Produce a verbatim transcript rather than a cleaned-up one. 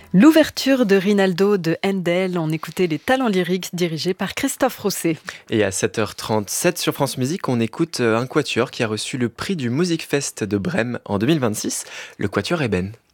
L'ouverture de Rinaldo de Handel, on écoutait les talents lyriques dirigés par Christophe Rousset. Et à sept heures trente-sept sur France Musique, on écoute un quatuor qui a reçu le prix du Music Fest de Brême en deux mille vingt-six, le quatuor Eben.